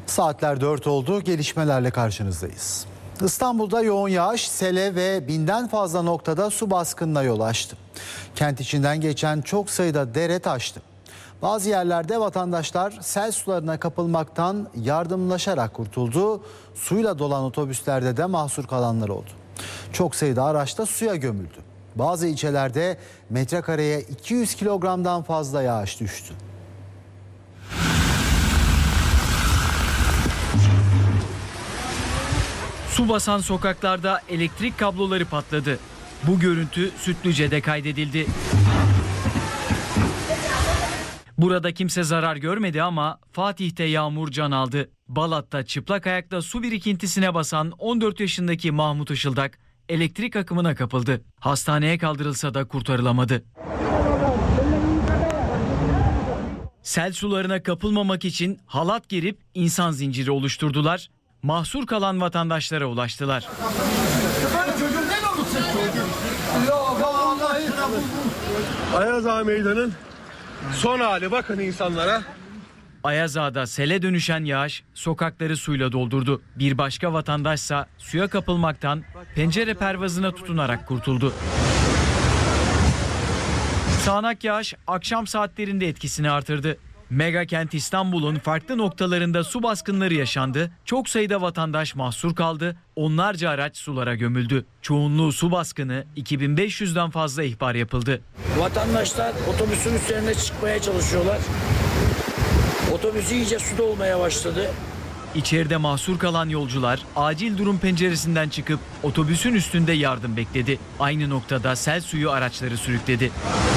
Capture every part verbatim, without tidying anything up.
Saatler dört oldu. Gelişmelerle karşınızdayız. İstanbul'da yoğun yağış, sele ve binden fazla noktada su baskınına yol açtı. Kent içinden geçen çok sayıda dere taştı. Bazı yerlerde vatandaşlar sel sularına kapılmaktan yardımlaşarak kurtuldu. Suyla dolan otobüslerde de mahsur kalanlar oldu. Çok sayıda araçta suya gömüldü. Bazı ilçelerde metrekareye iki yüz kilogramdan fazla yağış düştü. Su basan sokaklarda elektrik kabloları patladı. Bu görüntü Sütlüce'de kaydedildi. Burada kimse zarar görmedi ama Fatih'te yağmur can aldı. Balat'ta çıplak ayakta su birikintisine basan on dört yaşındaki Mahmut Işıldak elektrik akımına kapıldı. Hastaneye kaldırılsa da kurtarılamadı. Sel sularına kapılmamak için halat gerip insan zinciri oluşturdular. Mahsur kalan vatandaşlara ulaştılar. Ayaz Ağa Meydanı'nın son hali, bakın insanlara. Ayaz Ağa'da sele dönüşen yağış sokakları suyla doldurdu. Bir başka vatandaşsa suya kapılmaktan pencere pervazına tutunarak kurtuldu. Sağanak yağış akşam saatlerinde etkisini artırdı. Mega kent İstanbul'un farklı noktalarında su baskınları yaşandı. Çok sayıda vatandaş mahsur kaldı. Onlarca araç sulara gömüldü. Çoğunluğu su baskını, iki bin beş yüzden fazla ihbar yapıldı. Vatandaşlar otobüsün üzerine çıkmaya çalışıyorlar. Otobüs iyice suda olmaya başladı. İçeride mahsur kalan yolcular acil durum penceresinden çıkıp otobüsün üstünde yardım bekledi. Aynı noktada sel suyu araçları sürükledi.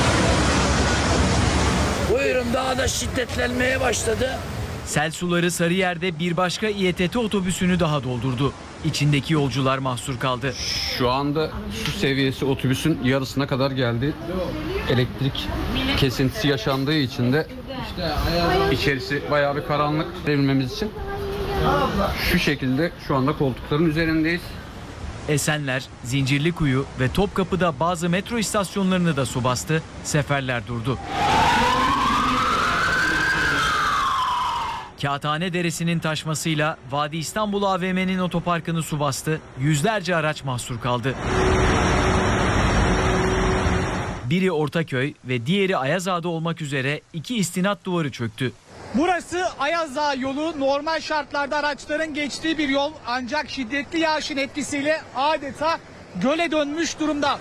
Buyurun, daha da şiddetlenmeye başladı. Sel suları Sarıyer'de bir başka İETT otobüsünü daha doldurdu. İçindeki yolcular mahsur kaldı. Şu anda su seviyesi otobüsün yarısına kadar geldi. Elektrik kesintisi yaşandığı için de içerisi bayağı bir karanlık verilmemiz için şu şekilde şu anda koltukların üzerindeyiz. Esenler, Zincirlikuyu ve Topkapı'da bazı metro istasyonlarını da su bastı, seferler durdu. Kağıthane Deresi'nin taşmasıyla Vadi İstanbul A V M'nin otoparkını su bastı, yüzlerce araç mahsur kaldı. Biri Ortaköy ve diğeri Ayaz Ağa'da olmak üzere iki istinat duvarı çöktü. Burası Ayaz Ağa yolu. Normal şartlarda araçların geçtiği bir yol, ancak şiddetli yağışın etkisiyle adeta göle dönmüş durumda.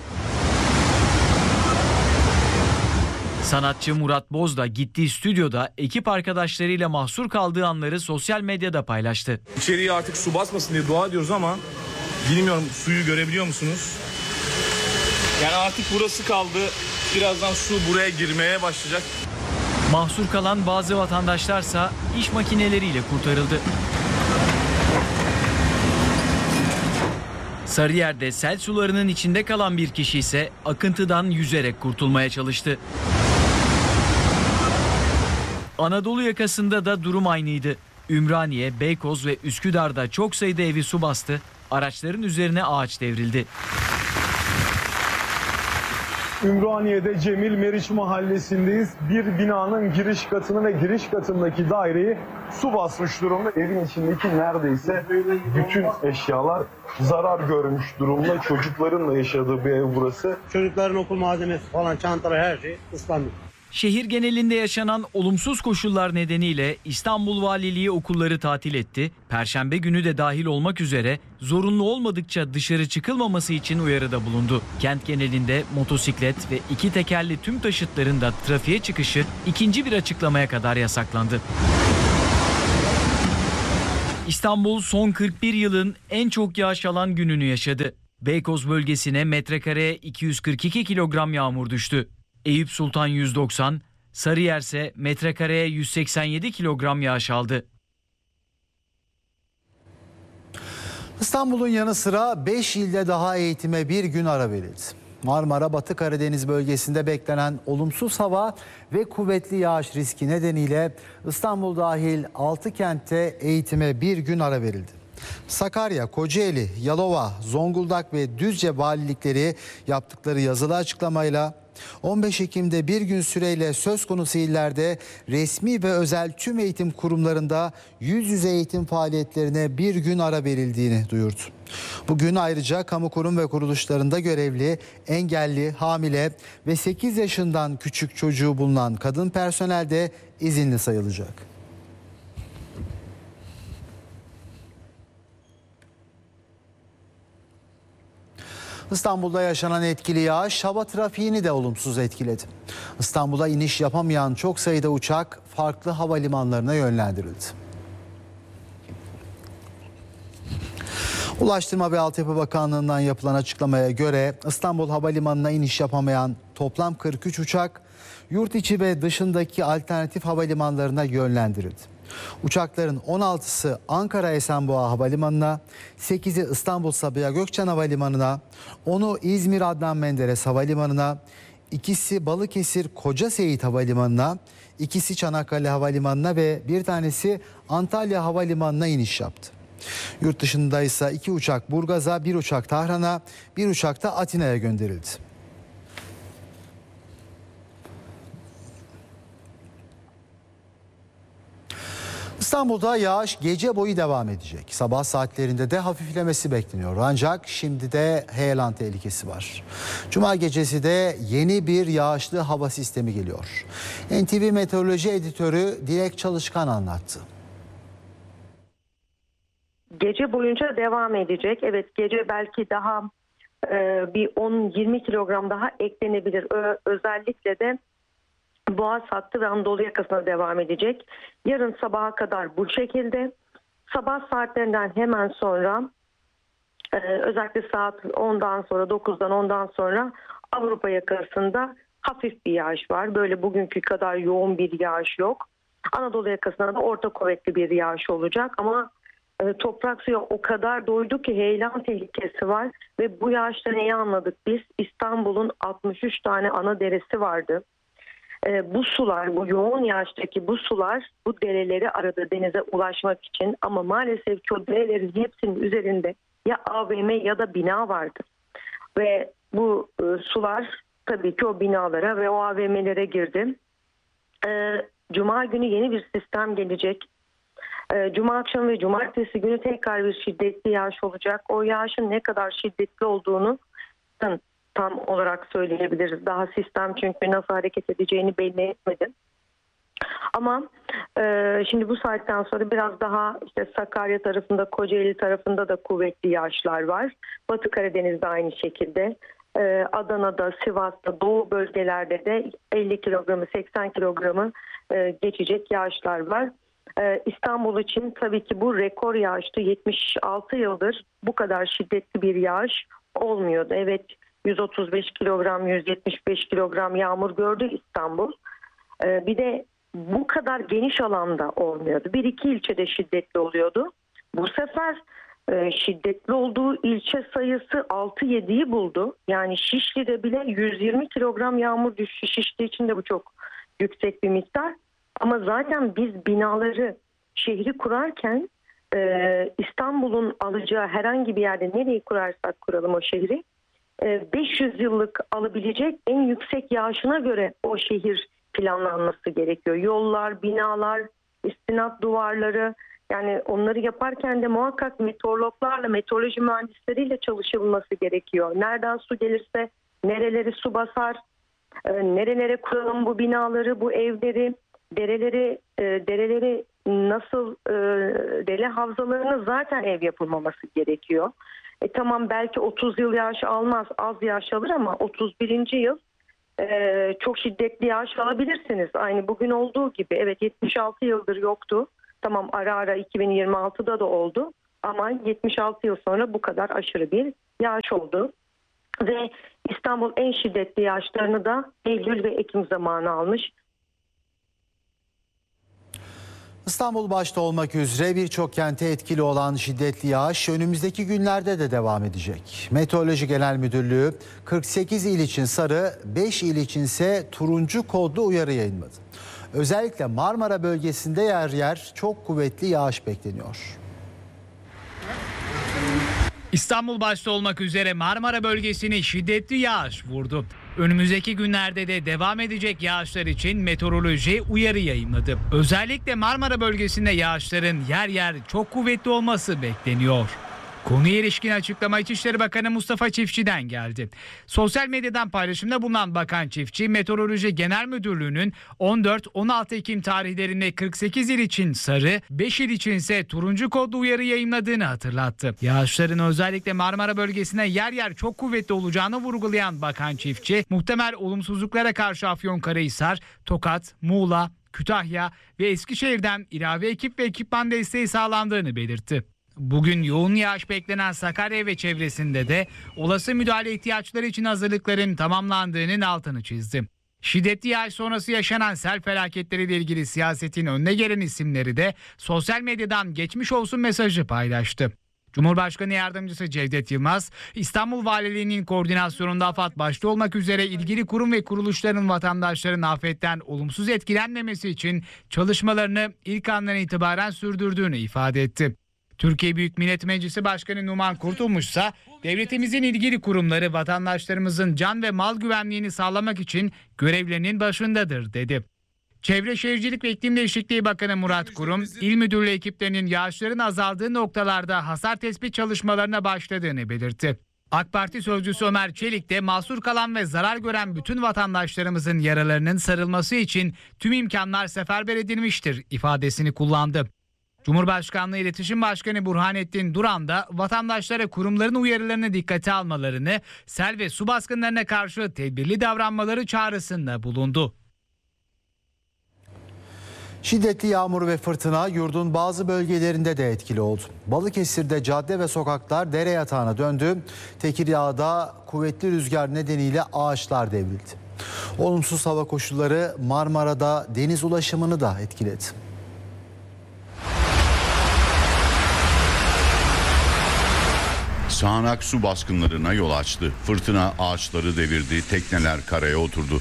Sanatçı Murat Boz da gittiği stüdyoda ekip arkadaşlarıyla mahsur kaldığı anları sosyal medyada paylaştı. İçeriye artık su basmasın diye dua ediyoruz ama bilmiyorum, suyu görebiliyor musunuz? Yani artık burası kaldı. Birazdan su buraya girmeye başlayacak. Mahsur kalan bazı vatandaşlarsa iş makineleriyle kurtarıldı. Sarıyer'de sel sularının içinde kalan bir kişi ise akıntıdan yüzerek kurtulmaya çalıştı. Anadolu yakasında da durum aynıydı. Ümraniye, Beykoz ve Üsküdar'da çok sayıda evi su bastı, araçların üzerine ağaç devrildi. Ümraniye'de Cemil Meriç Mahallesi'ndeyiz. Bir binanın giriş katını ve giriş katındaki daireyi su basmış durumda. Evin içindeki neredeyse bütün eşyalar zarar görmüş durumda. Çocukların da yaşadığı bir ev burası. Çocukların okul malzemesi falan, çantaları, her şey ıslandı. Şehir genelinde yaşanan olumsuz koşullar nedeniyle İstanbul Valiliği okulları tatil etti. Perşembe günü de dahil olmak üzere zorunlu olmadıkça dışarı çıkılmaması için uyarıda bulundu. Kent genelinde motosiklet ve iki tekerli tüm taşıtların da trafiğe çıkışı ikinci bir açıklamaya kadar yasaklandı. İstanbul son kırk bir yılın en çok yağış alan gününü yaşadı. Beykoz bölgesine metrekareye iki yüz kırk iki kilogram yağmur düştü. Eyüp Sultan yüz doksan, Sarıyer ise metrekareye yüz seksen yedi kilogram yağış aldı. İstanbul'un yanı sıra beş ilde daha eğitime bir gün ara verildi. Marmara, Batı Karadeniz bölgesinde beklenen olumsuz hava ve kuvvetli yağış riski nedeniyle İstanbul dahil altı kentte eğitime bir gün ara verildi. Sakarya, Kocaeli, Yalova, Zonguldak ve Düzce valilikleri yaptıkları yazılı açıklamayla on beş Ekim'de bir gün süreyle söz konusu illerde resmi ve özel tüm eğitim kurumlarında yüz yüze eğitim faaliyetlerine bir gün ara verildiğini duyurdu. Bugün ayrıca kamu kurum ve kuruluşlarında görevli, engelli, hamile ve sekiz yaşından küçük çocuğu bulunan kadın personel de izinli sayılacak. İstanbul'da yaşanan etkili yağış hava trafiğini de olumsuz etkiledi. İstanbul'a iniş yapamayan çok sayıda uçak farklı havalimanlarına yönlendirildi. Ulaştırma ve Altyapı Bakanlığı'ndan yapılan açıklamaya göre İstanbul Havalimanı'na iniş yapamayan toplam kırk üç uçak yurt içi ve dışındaki alternatif havalimanlarına yönlendirildi. Uçakların on altısı Ankara Esenboğa Havalimanı'na, sekizi İstanbul Sabiha Gökçen Havalimanı'na, onu İzmir Adnan Menderes Havalimanı'na, ikisi Balıkesir Koca Seyit Havalimanı'na, ikisi Çanakkale Havalimanı'na ve bir tanesi Antalya Havalimanı'na iniş yaptı. Yurt dışında ise iki uçak Burgaz'a, bir uçak Tahran'a, bir uçak da Atina'ya gönderildi. İstanbul'da yağış gece boyu devam edecek. Sabah saatlerinde de hafiflemesi bekleniyor. Ancak şimdi de heyelan tehlikesi var. Cuma gecesi de yeni bir yağışlı hava sistemi geliyor. N T V Meteoroloji Editörü Dilek Çalışkan anlattı. Gece boyunca devam edecek. Evet, gece belki daha e, bir on yirmi kilogram daha eklenebilir. Ö- özellikle de Boğaz hattı ve Anadolu yakasına devam edecek. Yarın sabaha kadar bu şekilde. Sabah saatlerinden hemen sonra e, özellikle saat ondan sonra dokuzdan ondan sonra Avrupa yakasında hafif bir yağış var. Böyle bugünkü kadar yoğun bir yağış yok. Anadolu yakasında da orta kuvvetli bir yağış olacak ama e, toprak suya o kadar doydu ki heyelan tehlikesi var ve bu yağışta neyi anladık biz? İstanbul'un altmış üç tane ana deresi vardı. E, bu sular, bu yoğun yağıştaki bu sular bu dereleri aradı denize ulaşmak için ama maalesef ki o derelerin hepsinin üzerinde ya A V M ya da bina vardı. Ve bu e, sular tabii ki o binalara ve o A V M'lere girdi. E, Cuma günü yeni bir sistem gelecek. E, Cuma akşamı ve cumartesi günü tekrar bir şiddetli yağış olacak. O yağışın ne kadar şiddetli olduğunu tam olarak söyleyebiliriz. Daha sistem çünkü nasıl hareket edeceğini belli etmedi. Ama e, şimdi bu saatten sonra biraz daha işte Sakarya tarafında, Kocaeli tarafında da kuvvetli yağışlar var. Batı Karadeniz'de aynı şekilde. E, Adana'da, Sivas'ta, Doğu bölgelerde de elli kilogramı, seksen kilogramı e, geçecek yağışlar var. E, İstanbul için tabii ki bu rekor yağıştı. yetmiş altı yıldır bu kadar şiddetli bir yağış olmuyordu. Evet, yüz otuz beş kilogram, yüz yetmiş beş kilogram yağmur gördü İstanbul. Ee, bir de bu kadar geniş alanda olmuyordu. Bir iki ilçede şiddetli oluyordu. Bu sefer e, şiddetli olduğu ilçe sayısı altı yediyi buldu. Yani Şişli'de bile yüz yirmi kilogram yağmur düştü. Şişli için de bu çok yüksek bir miktar. Ama zaten biz binaları, şehri kurarken e, İstanbul'un alacağı herhangi bir yerde nereyi kurarsak kuralım o şehri, beş yüz yıllık alabilecek en yüksek yağışına göre o şehir planlanması gerekiyor. Yollar, binalar, istinat duvarları, yani onları yaparken de muhakkak meteorologlarla, meteoroloji mühendisleriyle çalışılması gerekiyor. Nereden su gelirse nereleri su basar, nerelere kuralım bu binaları, bu evleri, dereleri, dereleri nasıl, dere havzalarını zaten ev yapılmaması gerekiyor. E tamam, belki otuz yıl yağış almaz, az yağış alır ama otuz birinci yıl e, çok şiddetli yağış alabilirsiniz. Aynı bugün olduğu gibi. Evet, yetmiş altı yıldır yoktu. Tamam, ara ara iki bin yirmi altıda da oldu ama yetmiş altı yıl sonra bu kadar aşırı bir yağış oldu. Ve İstanbul en şiddetli yağışlarını da Eylül ve Ekim zamanı almış. İstanbul başta olmak üzere birçok kente etkili olan şiddetli yağış önümüzdeki günlerde de devam edecek. Meteoroloji Genel Müdürlüğü kırk sekiz il için sarı, beş il içinse turuncu kodlu uyarı yayınladı. Özellikle Marmara bölgesinde yer yer çok kuvvetli yağış bekleniyor. İstanbul başta olmak üzere Marmara bölgesini şiddetli yağış vurdu. Önümüzdeki günlerde de devam edecek yağışlar için meteoroloji uyarı yayımladı. Özellikle Marmara bölgesinde yağışların yer yer çok kuvvetli olması bekleniyor. Konuya ilişkin açıklama İçişleri Bakanı Mustafa Çiftçi'den geldi. Sosyal medyadan paylaşımda bulunan Bakan Çiftçi, Meteoroloji Genel Müdürlüğü'nün on dört on altı Ekim tarihlerinde kırk sekiz il için sarı, beş il için ise turuncu kodlu uyarı yayımladığını hatırlattı. Yağışların özellikle Marmara bölgesine yer yer çok kuvvetli olacağını vurgulayan Bakan Çiftçi, muhtemel olumsuzluklara karşı Afyonkarahisar, Tokat, Muğla, Kütahya ve Eskişehir'den ilave ekip ve ekipman desteği sağlandığını belirtti. Bugün yoğun yağış beklenen Sakarya ve çevresinde de olası müdahale ihtiyaçları için hazırlıkların tamamlandığının altını çizdi. Şiddetli yağış sonrası yaşanan sel felaketleriyle ilgili siyasetin önüne gelen isimleri de sosyal medyadan geçmiş olsun mesajı paylaştı. Cumhurbaşkanı Yardımcısı Cevdet Yılmaz, İstanbul Valiliği'nin koordinasyonunda AFAD başta olmak üzere ilgili kurum ve kuruluşların vatandaşların afetten olumsuz etkilenmemesi için çalışmalarını ilk andan itibaren sürdürdüğünü ifade etti. Türkiye Büyük Millet Meclisi Başkanı Numan Kurtulmuş ise devletimizin ilgili kurumları vatandaşlarımızın can ve mal güvenliğini sağlamak için görevlerinin başındadır dedi. Çevre Şehircilik ve İklim Değişikliği Bakanı Murat Kurum, İl Müdürlüğü ekiplerinin yağışların azaldığı noktalarda hasar tespit çalışmalarına başladığını belirtti. AK Parti sözcüsü Ömer Çelik de mahsur kalan ve zarar gören bütün vatandaşlarımızın yaralarının sarılması için tüm imkanlar seferber edilmiştir ifadesini kullandı. Cumhurbaşkanlığı İletişim Başkanı Burhanettin Duran da vatandaşlara kurumların uyarılarını dikkate almalarını, sel ve su baskınlarına karşı tedbirli davranmaları çağrısında bulundu. Şiddetli yağmur ve fırtına yurdun bazı bölgelerinde de etkili oldu. Balıkesir'de cadde ve sokaklar dere yatağına döndü. Tekirdağ'da kuvvetli rüzgar nedeniyle ağaçlar devrildi. Olumsuz hava koşulları Marmara'da deniz ulaşımını da etkiledi. Sağanak su baskınlarına yol açtı. Fırtına ağaçları devirdi, tekneler karaya oturdu.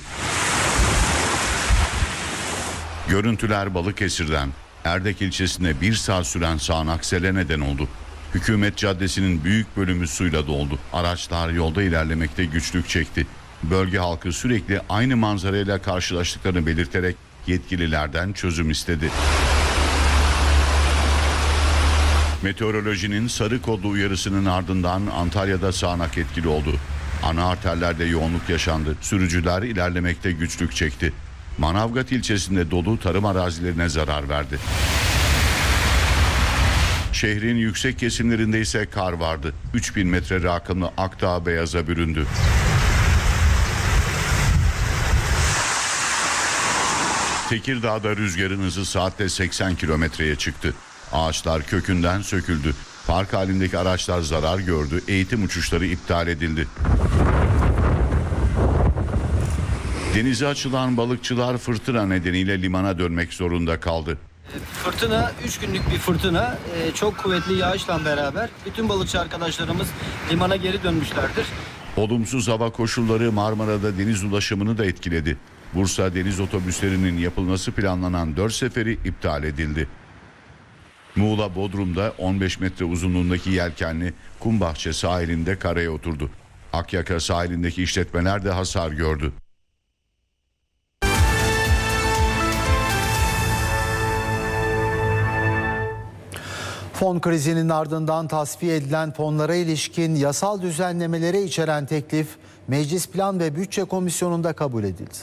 Görüntüler Balıkesir'den. Erdek ilçesinde bir saat süren sağanak sele neden oldu. Hükümet Caddesi'nin büyük bölümü suyla doldu. Araçlar yolda ilerlemekte güçlük çekti. Bölge halkı sürekli aynı manzarayla karşılaştıklarını belirterek yetkililerden çözüm istedi. Meteorolojinin sarı kodlu uyarısının ardından Antalya'da sağanak etkili oldu. Ana arterlerde yoğunluk yaşandı. Sürücüler ilerlemekte güçlük çekti. Manavgat ilçesinde dolu tarım arazilerine zarar verdi. Şehrin yüksek kesimlerinde ise kar vardı. üç bin metre rakımlı Akdağ beyaza büründü. Tekirdağ'da rüzgarın hızı saatte seksen kilometreye çıktı. Ağaçlar kökünden söküldü. Park halindeki araçlar zarar gördü. Eğitim uçuşları iptal edildi. Denize açılan balıkçılar fırtına nedeniyle limana dönmek zorunda kaldı. Fırtına üç günlük bir fırtına. Çok kuvvetli yağışla beraber bütün balıkçı arkadaşlarımız limana geri dönmüşlerdir. Olumsuz hava koşulları Marmara'da deniz ulaşımını da etkiledi. Bursa deniz otobüslerinin yapılması planlanan dört seferi iptal edildi. Muğla Bodrum'da on beş metre uzunluğundaki yelkenli Kumbahçe sahilinde karaya oturdu. Akyaka sahilindeki işletmeler de hasar gördü. Fon krizinin ardından tasfiye edilen fonlara ilişkin yasal düzenlemelere içeren teklif Meclis Plan ve Bütçe Komisyonu'nda kabul edildi.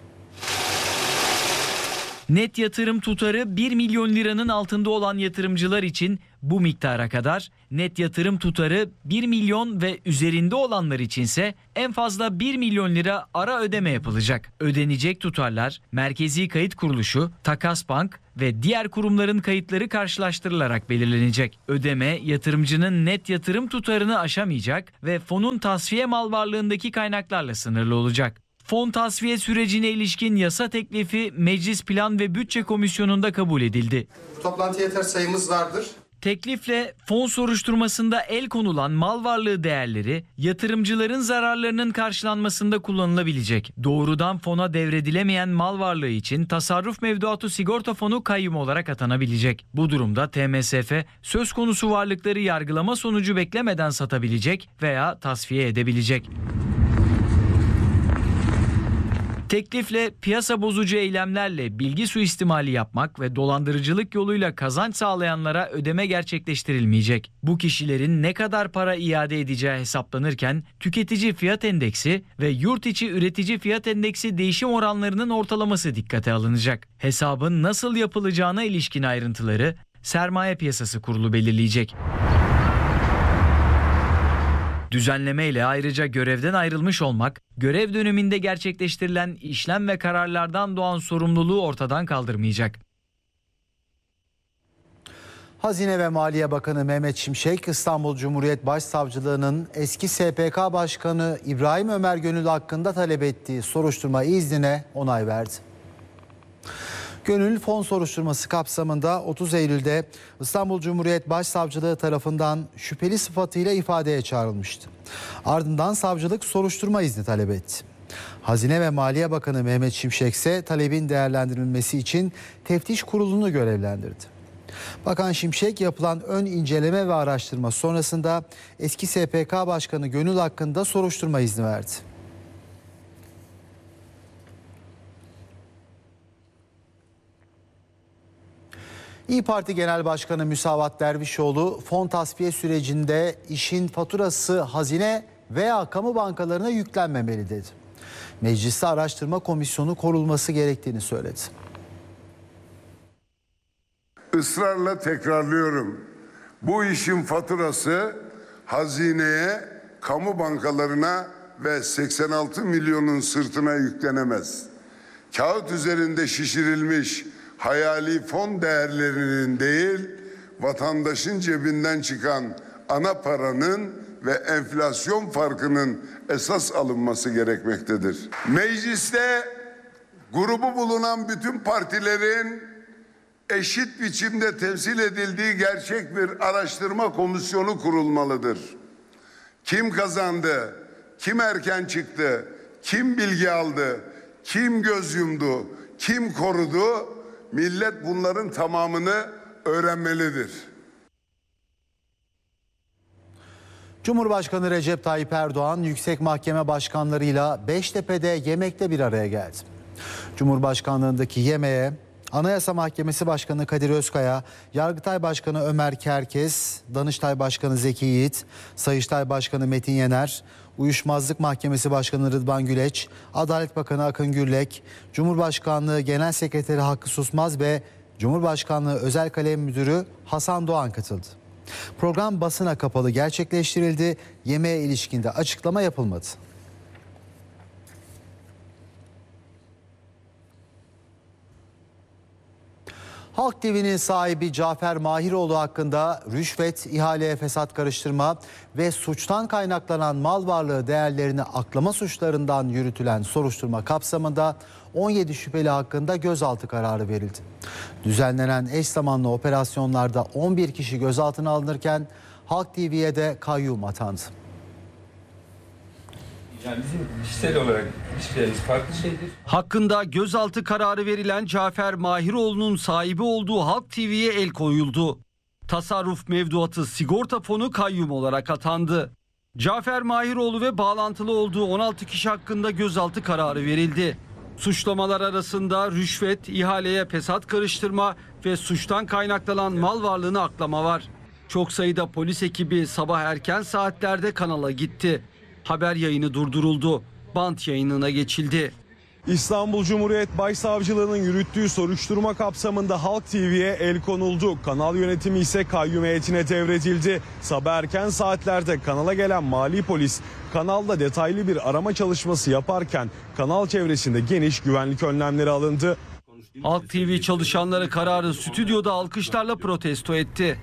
Net yatırım tutarı bir milyon liranın altında olan yatırımcılar için bu miktara kadar, net yatırım tutarı bir milyon ve üzerinde olanlar içinse en fazla bir milyon lira ara ödeme yapılacak. Ödenecek tutarlar Merkezi Kayıt Kuruluşu, Takas Bank ve diğer kurumların kayıtları karşılaştırılarak belirlenecek. Ödeme yatırımcının net yatırım tutarını aşamayacak ve fonun tasfiye mal varlığındaki kaynaklarla sınırlı olacak. Fon tasfiye sürecine ilişkin yasa teklifi Meclis Plan ve Bütçe Komisyonu'nda kabul edildi. Toplantı yeter sayımız vardır. Teklifle fon soruşturmasında el konulan mal varlığı değerleri yatırımcıların zararlarının karşılanmasında kullanılabilecek. Doğrudan fona devredilemeyen mal varlığı için tasarruf mevduatı sigorta fonu kayyum olarak atanabilecek. Bu durumda T M S F söz konusu varlıkları yargılama sonucu beklemeden satabilecek veya tasfiye edebilecek. Teklifle piyasa bozucu eylemlerle bilgi suistimali yapmak ve dolandırıcılık yoluyla kazanç sağlayanlara ödeme gerçekleştirilmeyecek. Bu kişilerin ne kadar para iade edeceği hesaplanırken tüketici fiyat endeksi ve yurt içi üretici fiyat endeksi değişim oranlarının ortalaması dikkate alınacak. Hesabın nasıl yapılacağına ilişkin ayrıntıları Sermaye Piyasası Kurulu belirleyecek. Düzenlemeyle ayrıca görevden ayrılmış olmak, görev döneminde gerçekleştirilen işlem ve kararlardan doğan sorumluluğu ortadan kaldırmayacak. Hazine ve Maliye Bakanı Mehmet Şimşek, İstanbul Cumhuriyet Başsavcılığı'nın eski S P K Başkanı İbrahim Ömer Gönül hakkında talep ettiği soruşturma iznine onay verdi. Gönül fon soruşturması kapsamında otuz Eylül'de İstanbul Cumhuriyet Başsavcılığı tarafından şüpheli sıfatıyla ifadeye çağrılmıştı. Ardından savcılık soruşturma izni talep etti. Hazine ve Maliye Bakanı Mehmet Şimşek ise talebin değerlendirilmesi için teftiş kurulunu görevlendirdi. Bakan Şimşek yapılan ön inceleme ve araştırma sonrasında eski S P K Başkanı Gönül hakkında soruşturma izni verdi. İYİ Parti Genel Başkanı Müsavat Dervişoğlu, fon tasfiye sürecinde işin faturası hazine veya kamu bankalarına yüklenmemeli dedi. Mecliste araştırma komisyonu kurulması gerektiğini söyledi. Israrla tekrarlıyorum. Bu işin faturası hazineye, kamu bankalarına ve seksen altı milyonun sırtına yüklenemez. Kağıt üzerinde şişirilmiş hayali fon değerlerinin değil, vatandaşın cebinden çıkan ana paranın ve enflasyon farkının esas alınması gerekmektedir. Mecliste grubu bulunan bütün partilerin eşit biçimde temsil edildiği gerçek bir araştırma komisyonu kurulmalıdır. Kim kazandı, kim erken çıktı, kim bilgi aldı, kim göz yumdu, kim korudu, millet bunların tamamını öğrenmelidir. Cumhurbaşkanı Recep Tayyip Erdoğan yüksek mahkeme başkanlarıyla Beştepe'de yemekte bir araya geldi. Cumhurbaşkanlığındaki yemeğe Anayasa Mahkemesi Başkanı Kadir Özkaya, Yargıtay Başkanı Ömer Kerkez, Danıştay Başkanı Zeki Yiğit, Sayıştay Başkanı Metin Yener, Uyuşmazlık Mahkemesi Başkanı Rıdvan Güleç, Adalet Bakanı Akın Gürlek, Cumhurbaşkanlığı Genel Sekreteri Hakkı Susmaz ve Cumhurbaşkanlığı Özel Kalem Müdürü Hasan Doğan katıldı. Program basına kapalı gerçekleştirildi. Yemeğe ilişkinde açıklama yapılmadı. Halk T V'nin sahibi Cafer Mahiroğlu hakkında rüşvet, ihaleye fesat karıştırma ve suçtan kaynaklanan mal varlığı değerlerini aklama suçlarından yürütülen soruşturma kapsamında on yedi şüpheli hakkında gözaltı kararı verildi. Düzenlenen eş zamanlı operasyonlarda on bir kişi gözaltına alınırken Halk T V'ye de kayyum atandı. Yani bizim kişisel olarak ilişkilerimiz farklı şeydir. Hakkında gözaltı kararı verilen Cafer Mahiroğlu'nun sahibi olduğu Halk T V'ye el koyuldu. Tasarruf mevduatı sigorta fonu kayyum olarak atandı. Cafer Mahiroğlu ve bağlantılı olduğu on altı kişi hakkında gözaltı kararı verildi. Suçlamalar arasında rüşvet, ihaleye fesat karıştırma ve suçtan kaynaklanan mal varlığını aklama var. Çok sayıda polis ekibi sabah erken saatlerde kanala gitti. Haber yayını durduruldu. Bant yayınına geçildi. İstanbul Cumhuriyet Başsavcılığı'nın yürüttüğü soruşturma kapsamında Halk T V'ye el konuldu. Kanal yönetimi ise kayyum heyetine devredildi. Sabah erken saatlerde kanala gelen mali polis kanalda detaylı bir arama çalışması yaparken kanal çevresinde geniş güvenlik önlemleri alındı. Halk T V çalışanları kararı stüdyoda alkışlarla protesto etti.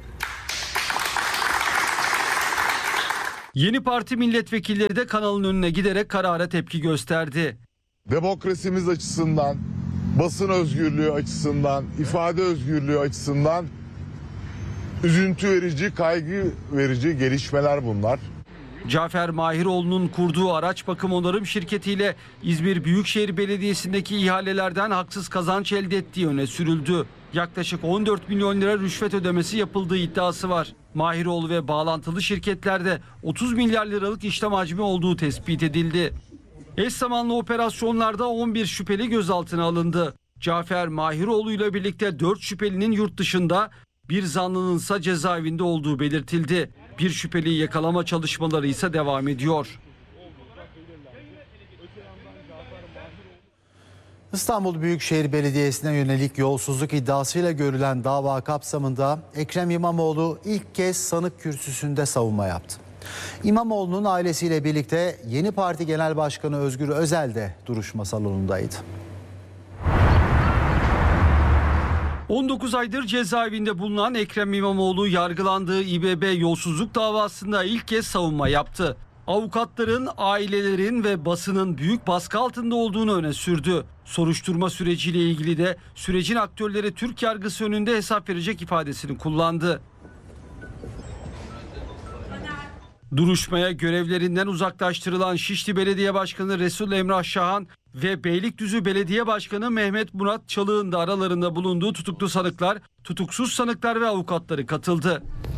Yeni Parti milletvekilleri de kanalın önüne giderek karara tepki gösterdi. Demokrasimiz açısından, basın özgürlüğü açısından, ifade özgürlüğü açısından üzüntü verici, kaygı verici gelişmeler bunlar. Cafer Mahiroğlu'nun kurduğu araç bakım onarım şirketiyle İzmir Büyükşehir Belediyesi'ndeki ihalelerden haksız kazanç elde ettiği öne sürüldü. Yaklaşık on dört milyon lira rüşvet ödemesi yapıldığı iddiası var. Mahiroğlu ve bağlantılı şirketlerde otuz milyar liralık işlem hacmi olduğu tespit edildi. Eş zamanlı operasyonlarda on bir şüpheli gözaltına alındı. Cafer Mahiroğlu ile birlikte dört şüphelinin yurt dışında, bir zanlının ise cezaevinde olduğu belirtildi. Bir şüpheliyi yakalama çalışmaları ise devam ediyor. İstanbul Büyükşehir Belediyesi'ne yönelik yolsuzluk iddiasıyla görülen dava kapsamında Ekrem İmamoğlu ilk kez sanık kürsüsünde savunma yaptı. İmamoğlu'nun ailesiyle birlikte Yeni Parti Genel Başkanı Özgür Özel de duruşma salonundaydı. on dokuz aydır cezaevinde bulunan Ekrem İmamoğlu yargılandığı İBB yolsuzluk davasında ilk kez savunma yaptı. Avukatların, ailelerin ve basının büyük baskı altında olduğunu öne sürdü. Soruşturma süreciyle ilgili de sürecin aktörleri Türk yargısı önünde hesap verecek ifadesini kullandı. Duruşmaya görevlerinden uzaklaştırılan Şişli Belediye Başkanı Resul Emrah Şahan ve Beylikdüzü Belediye Başkanı Mehmet Murat Çalık'ın da aralarında bulunduğu tutuklu sanıklar, tutuksuz sanıklar ve avukatları katıldı.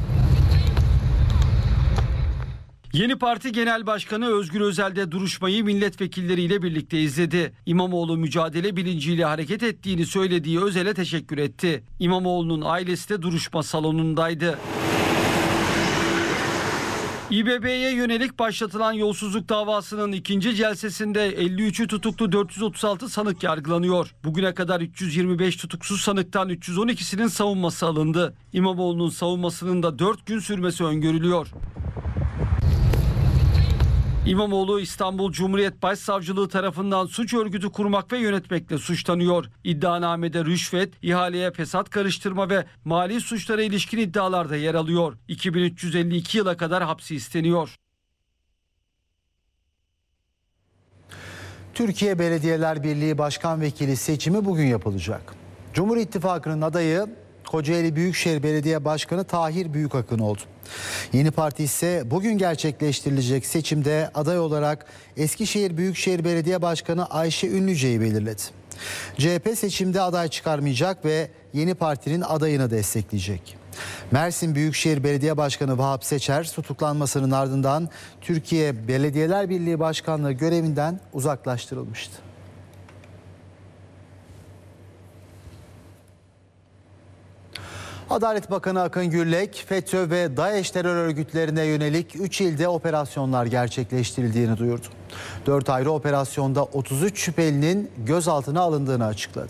Yeni Parti Genel Başkanı Özgür Özel de duruşmayı milletvekilleriyle birlikte izledi. İmamoğlu mücadele bilinciyle hareket ettiğini söylediği Özel'e teşekkür etti. İmamoğlu'nun ailesi de duruşma salonundaydı. İBB'ye yönelik başlatılan yolsuzluk davasının ikinci celsesinde elli üçü tutuklu dört yüz otuz altı sanık yargılanıyor. Bugüne kadar üç yüz yirmi beş tutuksuz sanıktan üç yüz on ikisinin savunması alındı. İmamoğlu'nun savunmasının da dört gün sürmesi öngörülüyor. İmamoğlu İstanbul Cumhuriyet Başsavcılığı tarafından suç örgütü kurmak ve yönetmekle suçlanıyor. İddianamede rüşvet, ihaleye fesat karıştırma ve mali suçlara ilişkin iddialarda yer alıyor. iki bin üç yüz elli iki yıla kadar hapsi isteniyor. Türkiye Belediyeler Birliği Başkan Vekili seçimi bugün yapılacak. Cumhur İttifakı'nın adayı Kocaeli Büyükşehir Belediye Başkanı Tahir Büyükakın oldu. Yeni Parti ise bugün gerçekleştirilecek seçimde aday olarak Eskişehir Büyükşehir Belediye Başkanı Ayşe Ünlüce'yi belirledi. C H P seçimde aday çıkarmayacak ve Yeni Parti'nin adayını destekleyecek. Mersin Büyükşehir Belediye Başkanı Vahap Seçer tutuklanmasının ardından Türkiye Belediyeler Birliği Başkanlığı görevinden uzaklaştırılmıştı. Adalet Bakanı Akın Gürlek, FETÖ ve DAEŞ terör örgütlerine yönelik üç ilde operasyonlar gerçekleştirildiğini duyurdu. dört ayrı operasyonda otuz üç şüphelinin gözaltına alındığını açıkladı.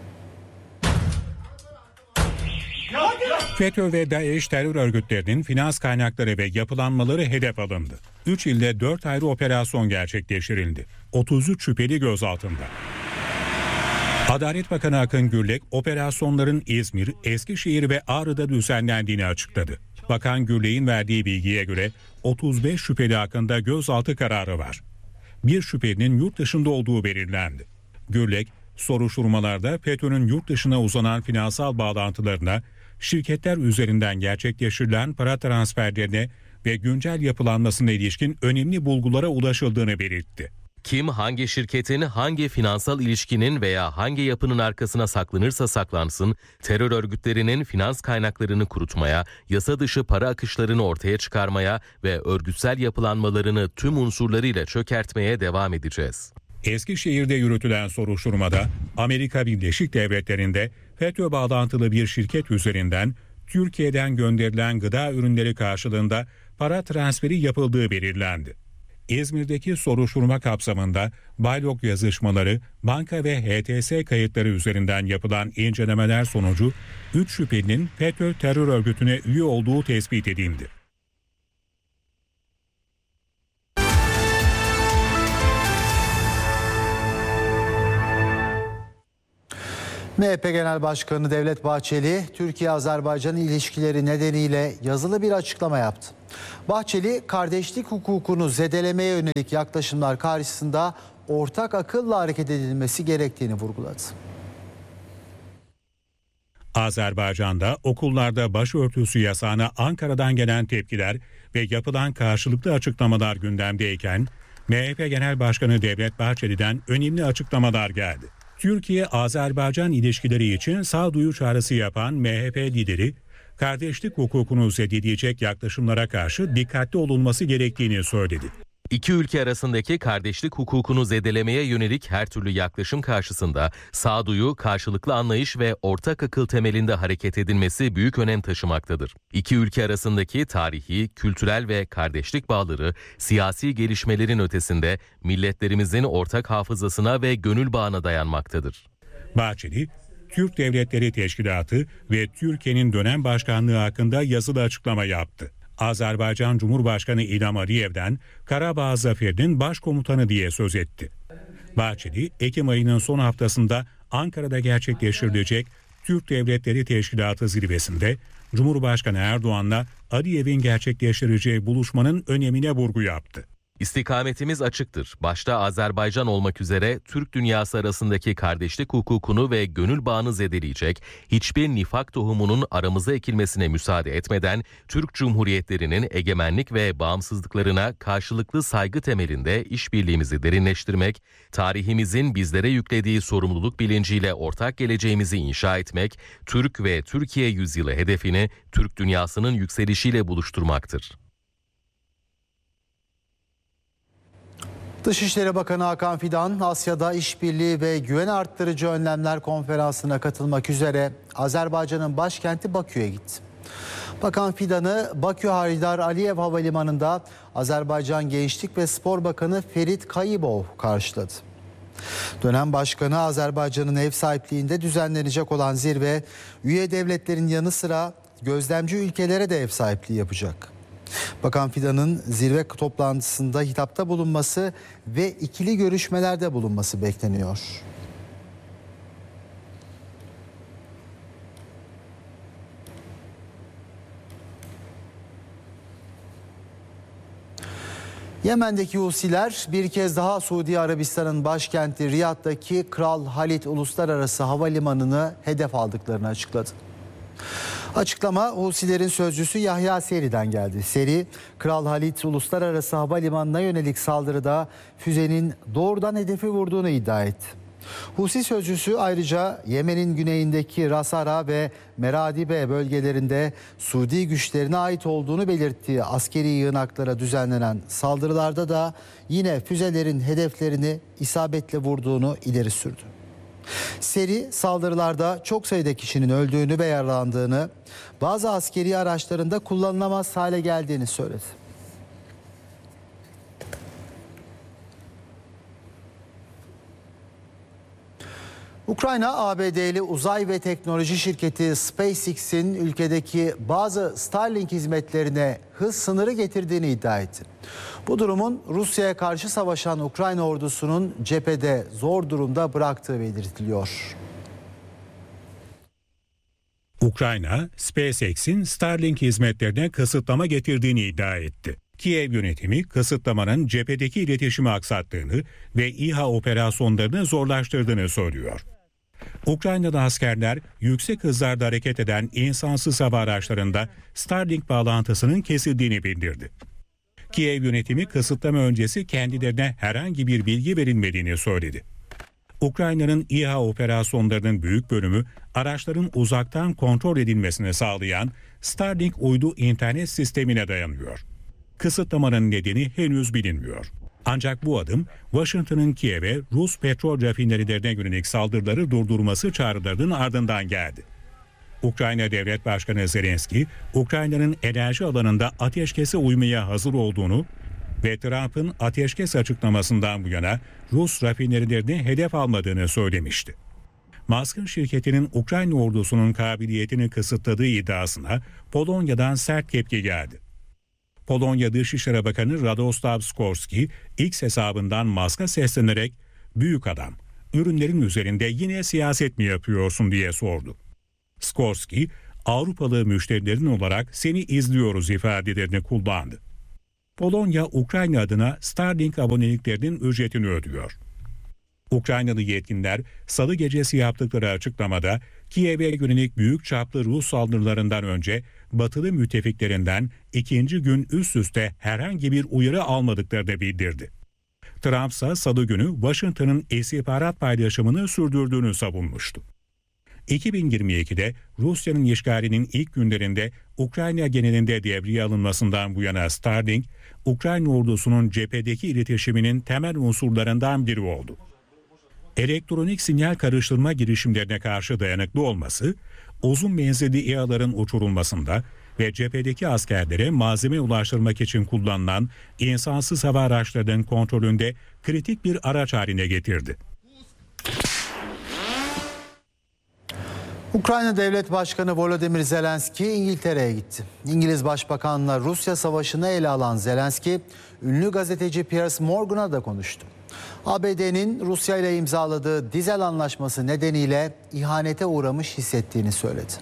FETÖ ve DAEŞ terör örgütlerinin finans kaynakları ve yapılanmaları hedef alındı. üç ilde dört ayrı operasyon gerçekleştirildi. otuz üç şüpheli gözaltında. Adalet Bakanı Akın Gürlek, operasyonların İzmir, Eskişehir ve Ağrı'da düzenlendiğini açıkladı. Bakan Gürlek'in verdiği bilgiye göre otuz beş şüpheli hakkında gözaltı kararı var. Bir şüphelinin yurt dışında olduğu belirlendi. Gürlek, soruşturmalarda FETÖ'nün yurt dışına uzanan finansal bağlantılarına, şirketler üzerinden gerçekleştirilen para transferlerine ve güncel yapılanmasına ilişkin önemli bulgulara ulaşıldığını belirtti. Kim hangi şirketin, hangi finansal ilişkinin veya hangi yapının arkasına saklanırsa saklansın, terör örgütlerinin finans kaynaklarını kurutmaya, yasa dışı para akışlarını ortaya çıkarmaya ve örgütsel yapılanmalarını tüm unsurlarıyla çökertmeye devam edeceğiz. Eskişehir'de yürütülen soruşturmada Amerika Birleşik Devletleri'nde FETÖ bağlantılı bir şirket üzerinden Türkiye'den gönderilen gıda ürünleri karşılığında para transferi yapıldığı belirlendi. İzmir'deki soruşturma kapsamında Baylok yazışmaları, banka ve H T S kayıtları üzerinden yapılan incelemeler sonucu üç şüphelinin FETÖ terör örgütüne üye olduğu tespit edildi. M H P Genel Başkanı Devlet Bahçeli, Türkiye-Azerbaycan ilişkileri nedeniyle yazılı bir açıklama yaptı. Bahçeli, kardeşlik hukukunu zedelemeye yönelik yaklaşımlar karşısında ortak akılla hareket edilmesi gerektiğini vurguladı. Azerbaycan'da okullarda başörtüsü yasağına Ankara'dan gelen tepkiler ve yapılan karşılıklı açıklamalar gündemdeyken M H P Genel Başkanı Devlet Bahçeli'den önemli açıklamalar geldi. Türkiye-Azerbaycan ilişkileri için sağduyu çağrısı yapan M H P lideri, kardeşlik hukukunu zedeleyecek yaklaşımlara karşı dikkatli olunması gerektiğini söyledi. İki ülke arasındaki kardeşlik hukukunu zedelemeye yönelik her türlü yaklaşım karşısında sağduyu, karşılıklı anlayış ve ortak akıl temelinde hareket edilmesi büyük önem taşımaktadır. İki ülke arasındaki tarihi, kültürel ve kardeşlik bağları siyasi gelişmelerin ötesinde milletlerimizin ortak hafızasına ve gönül bağına dayanmaktadır. Bahçeli, Türk Devletleri Teşkilatı ve Türkiye'nin dönem başkanlığı hakkında yazılı açıklama yaptı. Azerbaycan Cumhurbaşkanı İlham Aliyev'den Karabağ Zaferi'nin başkomutanı diye söz etti. Bahçeli, Ekim ayının son haftasında Ankara'da gerçekleştirilecek Türk Devletleri Teşkilatı zirvesinde Cumhurbaşkanı Erdoğan'la Aliyev'in gerçekleştireceği buluşmanın önemine vurgu yaptı. İstikametimiz açıktır. Başta Azerbaycan olmak üzere Türk dünyası arasındaki kardeşlik hukukunu ve gönül bağını zedeleyecek hiçbir nifak tohumunun aramıza ekilmesine müsaade etmeden Türk Cumhuriyetlerinin egemenlik ve bağımsızlıklarına karşılıklı saygı temelinde işbirliğimizi derinleştirmek, tarihimizin bizlere yüklediği sorumluluk bilinciyle ortak geleceğimizi inşa etmek, Türk ve Türkiye yüzyılı hedefini Türk dünyasının yükselişiyle buluşturmaktır. Dışişleri Bakanı Hakan Fidan, Asya'da işbirliği ve güven arttırıcı önlemler konferansına katılmak üzere Azerbaycan'ın başkenti Bakü'ye gitti. Bakan Fidan'ı Bakü Haydar Aliyev Havalimanı'nda Azerbaycan Gençlik ve Spor Bakanı Ferit Kayibov karşıladı. Dönem Başkanı Azerbaycan'ın ev sahipliğinde düzenlenecek olan zirve, üye devletlerin yanı sıra gözlemci ülkelere de ev sahipliği yapacak. Bakan Fidan'ın zirve toplantısında hitapta bulunması ve ikili görüşmelerde bulunması bekleniyor. Yemen'deki Husiler bir kez daha Suudi Arabistan'ın başkenti Riyad'daki Kral Halid Uluslararası Havalimanı'nı hedef aldıklarını açıkladı. Açıklama Husilerin sözcüsü Yahya Seri'den geldi. Seri, Kral Halid Uluslararası Havalimanı'na yönelik saldırıda füzenin doğrudan hedefi vurduğunu iddia etti. Husi sözcüsü ayrıca Yemen'in güneyindeki Rasara ve Meradibe bölgelerinde Suudi güçlerine ait olduğunu belirttiği askeri yığınaklara düzenlenen saldırılarda da yine füzelerin hedeflerini isabetle vurduğunu ileri sürdü. Seri saldırılarda çok sayıda kişinin öldüğünü ve yaralandığını, bazı askeri araçlarında kullanılamaz hale geldiğini söyledi. Ukrayna, A B D'li uzay ve teknoloji şirketi SpaceX'in ülkedeki bazı Starlink hizmetlerine hız sınırı getirdiğini iddia etti. Bu durumun Rusya'ya karşı savaşan Ukrayna ordusunun cephede zor durumda bıraktığı belirtiliyor. Ukrayna, SpaceX'in Starlink hizmetlerine kısıtlama getirdiğini iddia etti. Kiev yönetimi kısıtlamanın cephedeki iletişimi aksattığını ve İHA operasyonlarını zorlaştırdığını söylüyor. Ukrayna'da askerler yüksek hızlarda hareket eden insansız hava araçlarında Starlink bağlantısının kesildiğini bildirdi. Kiev yönetimi kısıtlama öncesi kendilerine herhangi bir bilgi verilmediğini söyledi. Ukrayna'nın İHA operasyonlarının büyük bölümü araçların uzaktan kontrol edilmesini sağlayan Starlink uydu internet sistemine dayanıyor. Kısıtlamanın nedeni henüz bilinmiyor. Ancak bu adım Washington'ın Kiev'e Rus petrol rafinerilerine yönelik saldırıları durdurması çağrılarının ardından geldi. Ukrayna Devlet Başkanı Zelenski, Ukrayna'nın enerji alanında ateşkese uymaya hazır olduğunu ve Trump'ın ateşkes açıklamasından bu yana Rus rafinerilerini hedef almadığını söylemişti. Musk'ın şirketinin Ukrayna ordusunun kabiliyetini kısıtladığı iddiasına Polonya'dan sert tepki geldi. Polonya Dışişleri Bakanı Radoslav Sikorski X hesabından Musk'a seslenerek "Büyük adam, ürünlerin üzerinde yine siyaset mi yapıyorsun?" diye sordu. Sikorski, "Avrupalı müşterilerin olarak seni izliyoruz" ifadelerini kullandı. Polonya, Ukrayna adına Starlink aboneliklerinin ücretini ödüyor. Ukraynalı yetkililer salı gecesi yaptıkları açıklamada Kiev'e yönelik büyük çaplı Rus saldırılarından önce batılı müttefiklerinden ikinci gün üst üste herhangi bir uyarı almadıklarını bildirdi. Trump ise salı günü Washington'ın istihbarat paylaşımını sürdürdüğünü savunmuştu. iki bin yirmi ikide Rusya'nın işgalinin ilk günlerinde Ukrayna genelinde devreye alınmasından bu yana Starlink, Ukrayna ordusunun cephedeki iletişiminin temel unsurlarından biri oldu. Elektronik sinyal karıştırma girişimlerine karşı dayanıklı olması, uzun menzilli İHA'ların uçurulmasında ve cephedeki askerlere malzeme ulaştırmak için kullanılan insansız hava araçlarının kontrolünde kritik bir araç haline getirdi. Ukrayna Devlet Başkanı Volodymyr Zelenski İngiltere'ye gitti. İngiliz Başbakan'la Rusya savaşını ele alan Zelenski, ünlü gazeteci Piers Morgan'a da konuştu. A B D'nin Rusya ile imzaladığı dizel anlaşması nedeniyle ihanete uğramış hissettiğini söyledi.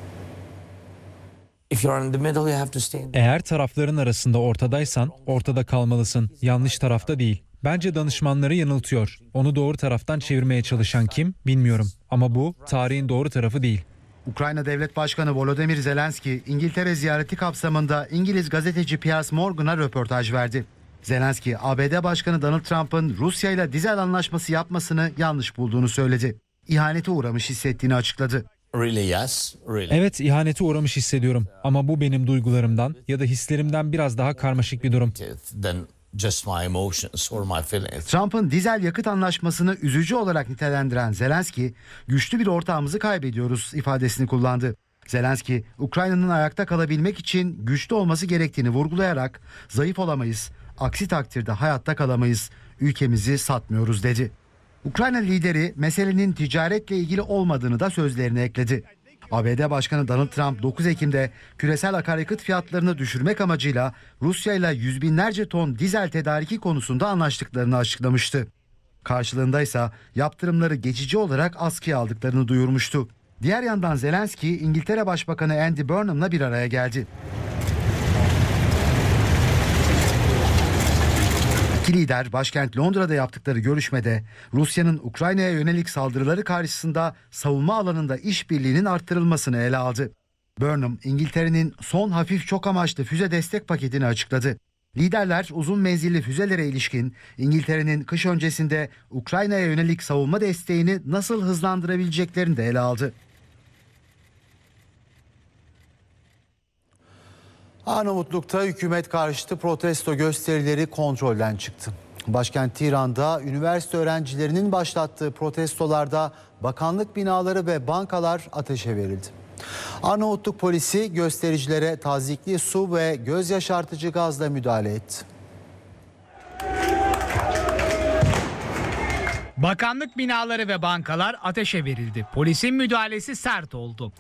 Eğer tarafların arasında ortadaysan ortada kalmalısın. Yanlış tarafta değil. Bence danışmanları yanıltıyor. Onu doğru taraftan çevirmeye çalışan kim bilmiyorum. Ama bu tarihin doğru tarafı değil. Ukrayna Devlet Başkanı Volodymyr Zelenski, İngiltere ziyareti kapsamında İngiliz gazeteci Piers Morgan'a röportaj verdi. Zelenski, A B D Başkanı Donald Trump'ın Rusya ile dizel anlaşması yapmasını yanlış bulduğunu söyledi. İhanete uğramış hissettiğini açıkladı. Evet, ihanete uğramış hissediyorum. Ama bu benim duygularımdan ya da hislerimden biraz daha karmaşık bir durum. Trump'ın dizel yakıt anlaşmasını üzücü olarak nitelendiren Zelenski, güçlü bir ortağımızı kaybediyoruz ifadesini kullandı. Zelenski, Ukrayna'nın ayakta kalabilmek için güçlü olması gerektiğini vurgulayarak zayıf olamayız, aksi takdirde hayatta kalamayız, ülkemizi satmıyoruz dedi. Ukrayna lideri meselenin ticaretle ilgili olmadığını da sözlerine ekledi. A B D Başkanı Donald Trump dokuz Ekim'de küresel akaryakıt fiyatlarını düşürmek amacıyla Rusya ile yüz binlerce ton dizel tedariki konusunda anlaştıklarını açıklamıştı. Karşılığında ise yaptırımları geçici olarak askıya aldıklarını duyurmuştu. Diğer yandan Zelenski, İngiltere Başbakanı Andy Burnham'la bir araya geldi. İki lider başkent Londra'da yaptıkları görüşmede Rusya'nın Ukrayna'ya yönelik saldırıları karşısında savunma alanında işbirliğinin arttırılmasını ele aldı. Burnham, İngiltere'nin son hafif çok amaçlı füze destek paketini açıkladı. Liderler uzun menzilli füzelere ilişkin İngiltere'nin kış öncesinde Ukrayna'ya yönelik savunma desteğini nasıl hızlandırabileceklerini de ele aldı. Arnavutluk'ta hükümet karşıtı protesto gösterileri kontrolden çıktı. Başkent Tiran'da üniversite öğrencilerinin başlattığı protestolarda bakanlık binaları ve bankalar ateşe verildi. Arnavutluk polisi göstericilere tazyikli su ve göz yaşartıcı gazla müdahale etti. Bakanlık binaları ve bankalar ateşe verildi. Polisin müdahalesi sert oldu.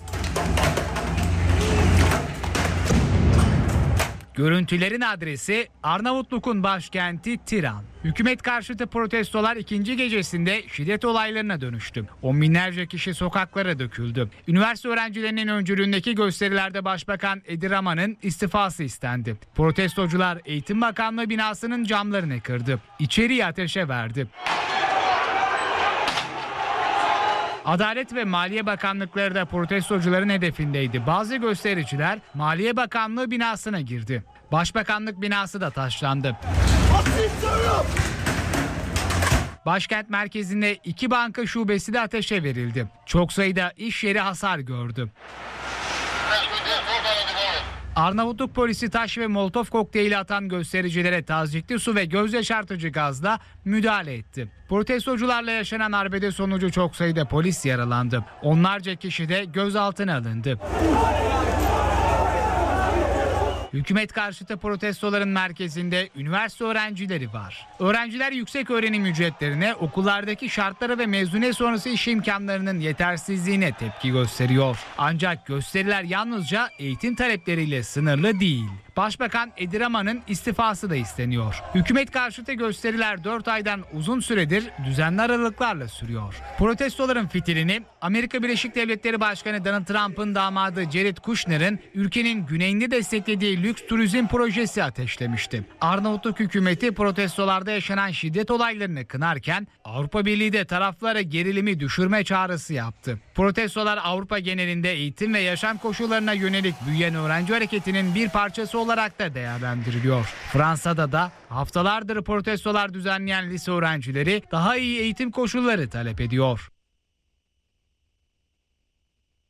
Görüntülerin adresi Arnavutluk'un başkenti Tiran. Hükümet karşıtı protestolar ikinci gecesinde şiddet olaylarına dönüştü. On binlerce kişi sokaklara döküldü. Üniversite öğrencilerinin öncülüğündeki gösterilerde Başbakan Edi Rama'nın istifası istendi. Protestocular Eğitim Bakanlığı binasının camlarını kırdı. İçeriği ateşe verdi. Adalet ve Maliye Bakanlıkları da protestocuların hedefindeydi. Bazı göstericiler Maliye Bakanlığı binasına girdi. Başbakanlık binası da taşlandı. Başkent merkezinde iki banka şubesi de ateşe verildi. Çok sayıda iş yeri hasar gördü. Arnavutluk polisi taş ve molotof kokteyli atan göstericilere tazyikli su ve göz yaşartıcı gazla müdahale etti. Protestocularla yaşanan arbede sonucu çok sayıda polis yaralandı. Onlarca kişi de gözaltına alındı. Hükümet karşıtı protestoların merkezinde üniversite öğrencileri var. Öğrenciler yüksek öğrenim ücretlerine, okullardaki şartlara ve mezuniyet sonrası iş imkanlarının yetersizliğine tepki gösteriyor. Ancak gösteriler yalnızca eğitim talepleriyle sınırlı değil. Başbakan Edi Rama'nın istifası da isteniyor. Hükümet karşıtı gösteriler dört aydan uzun süredir düzenli aralıklarla sürüyor. Protestoların fitilini Amerika Birleşik Devletleri Başkanı Donald Trump'ın damadı Jared Kushner'ın ülkenin güneyinde desteklediği lüks turizm projesi ateşlemişti. Arnavutluk hükümeti protestolarda yaşanan şiddet olaylarını kınarken Avrupa Birliği de taraflara gerilimi düşürme çağrısı yaptı. Protestolar Avrupa genelinde eğitim ve yaşam koşullarına yönelik büyüyen öğrenci hareketinin bir parçası olarak da değerlendiriliyor. Fransa'da da haftalardır protestolar düzenleyen lise öğrencileri daha iyi eğitim koşulları talep ediyor.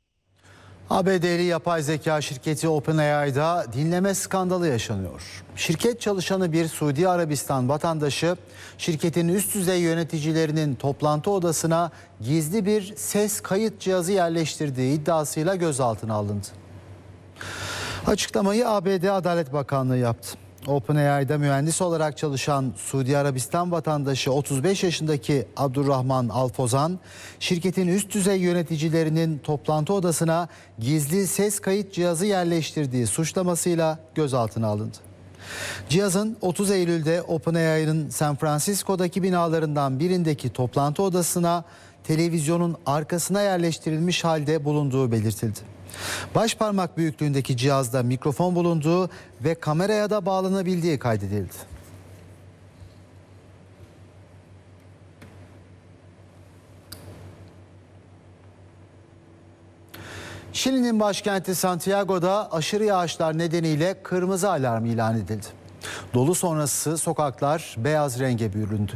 A B D'li yapay zeka şirketi OpenAI'da dinleme skandalı yaşanıyor. Şirket çalışanı bir Suudi Arabistan vatandaşı şirketin üst düzey yöneticilerinin toplantı odasına gizli bir ses kayıt cihazı yerleştirdiği iddiasıyla gözaltına alındı. Açıklamayı A B D Adalet Bakanlığı yaptı. OpenAI'da mühendis olarak çalışan Suudi Arabistan vatandaşı otuz beş yaşındaki Abdurrahman Alfozan, şirketin üst düzey yöneticilerinin toplantı odasına gizli ses kayıt cihazı yerleştirdiği suçlamasıyla gözaltına alındı. Cihazın otuz Eylül'de OpenAI'nin San Francisco'daki binalarından birindeki toplantı odasına televizyonun arkasına yerleştirilmiş halde bulunduğu belirtildi. Başparmak büyüklüğündeki cihazda mikrofon bulunduğu ve kameraya da bağlanabildiği kaydedildi. Şili'nin başkenti Santiago'da aşırı yağışlar nedeniyle kırmızı alarm ilan edildi. Dolu sonrası sokaklar beyaz renge büründü.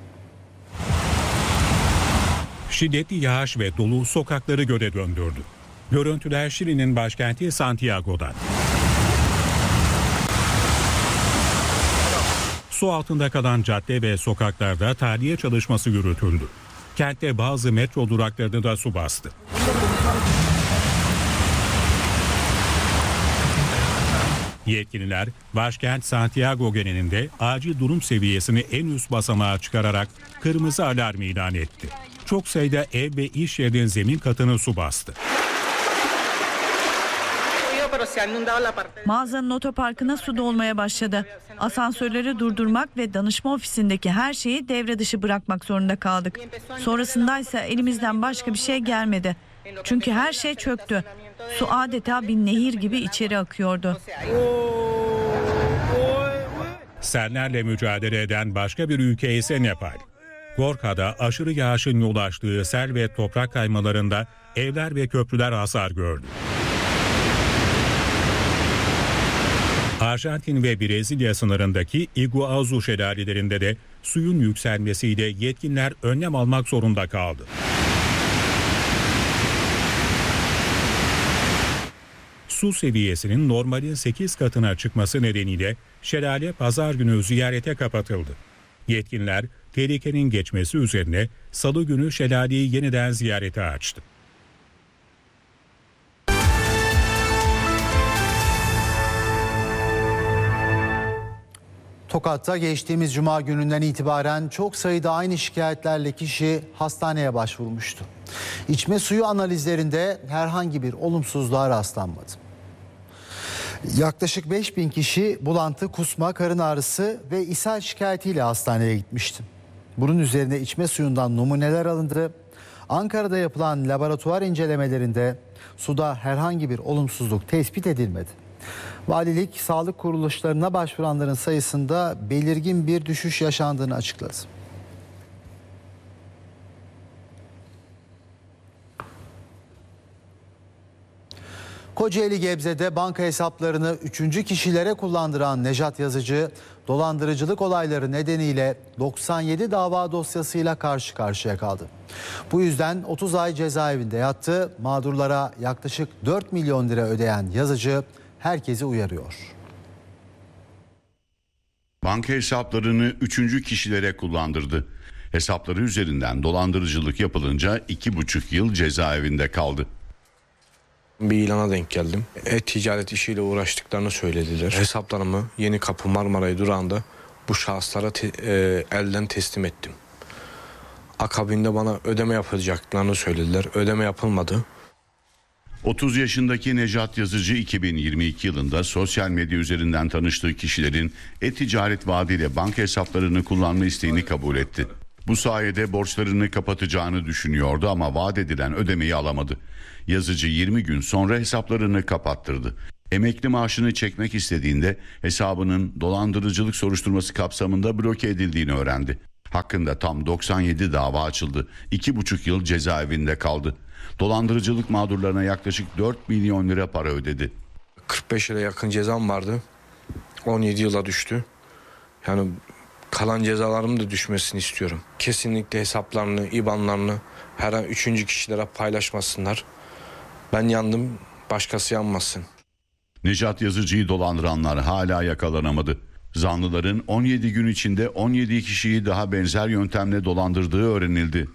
Şiddetli yağış ve dolu sokakları göle döndürdü. Görüntüler Şili'nin başkenti Santiago'dan. Su altında kalan cadde ve sokaklarda tahliye çalışması yürütüldü. Kentte bazı metro duraklarını da su bastı. Yetkililer başkent Santiago genelinde acil durum seviyesini en üst basamağa çıkararak kırmızı alarm ilan etti. Çok sayıda ev ve iş yerinin zemin katını su bastı. Mağazanın otoparkına su dolmaya başladı. Asansörleri durdurmak ve danışma ofisindeki her şeyi devre dışı bırakmak zorunda kaldık. Sonrasındaysa elimizden başka bir şey gelmedi. Çünkü her şey çöktü. Su adeta bir nehir gibi içeri akıyordu. Sellerle mücadele eden başka bir ülke ise Nepal. Gorka'da aşırı yağışın yol açtığı sel ve toprak kaymalarında evler ve köprüler hasar gördü. Arjantin ve Brezilya sınırındaki Iguazu şelalelerinde de suyun yükselmesiyle yetkililer önlem almak zorunda kaldı. Su seviyesinin normalin sekiz katına çıkması nedeniyle şelale pazar günü ziyarete kapatıldı. Yetkililer tehlikenin geçmesi üzerine salı günü şelaleyi yeniden ziyarete açtı. Tokat'ta geçtiğimiz cuma gününden itibaren çok sayıda aynı şikayetlerle kişi hastaneye başvurmuştu. İçme suyu analizlerinde herhangi bir olumsuzluğa rastlanmadı. Yaklaşık beş bin kişi bulantı, kusma, karın ağrısı ve ishal şikayetiyle hastaneye gitmişti. Bunun üzerine içme suyundan numuneler alındı. Ankara'da yapılan laboratuvar incelemelerinde suda herhangi bir olumsuzluk tespit edilmedi. Valilik sağlık kuruluşlarına başvuranların sayısında belirgin bir düşüş yaşandığını açıkladı. Kocaeli Gebze'de banka hesaplarını üçüncü kişilere kullandıran Nejat Yazıcı, dolandırıcılık olayları nedeniyle doksan yedi dava dosyasıyla karşı karşıya kaldı. Bu yüzden otuz ay cezaevinde yattı. Mağdurlara yaklaşık dört milyon lira ödeyen Yazıcı herkesi uyarıyor. Banka hesaplarını üçüncü kişilere kullandırdı. Hesapları üzerinden dolandırıcılık yapılınca iki buçuk yıl cezaevinde kaldı. Bir ilana denk geldim. E-ticaret işiyle uğraştıklarını söylediler. Hesaplarımı Yenikapı Marmaray durağında bu şahıslara te- e, elden teslim ettim. Akabinde bana ödeme yapacaklarını söylediler. Ödeme yapılmadı. otuz yaşındaki Nejat Yazıcı iki bin yirmi iki yılında sosyal medya üzerinden tanıştığı kişilerin e-ticaret vaadiyle banka hesaplarını kullanma isteğini kabul etti. Bu sayede borçlarını kapatacağını düşünüyordu ama vaat edilen ödemeyi alamadı. Yazıcı yirmi gün sonra hesaplarını kapattırdı. Emekli maaşını çekmek istediğinde hesabının dolandırıcılık soruşturması kapsamında bloke edildiğini öğrendi. Hakkında tam doksan yedi dava açıldı. iki buçuk yıl cezaevinde kaldı. Dolandırıcılık mağdurlarına yaklaşık dört milyon lira para ödedi. kırk beş yıla yakın cezam vardı. on yedi yıla düştü. Yani kalan cezalarım da düşmesini istiyorum. Kesinlikle hesaplarını, İ B A N'larını her an üçüncü kişilere paylaşmasınlar. Ben yandım, başkası yanmasın. Necat Yazıcı'yı dolandıranlar hala yakalanamadı. Zanlıların on yedi gün içinde on yedi kişiyi daha benzer yöntemle dolandırdığı öğrenildi.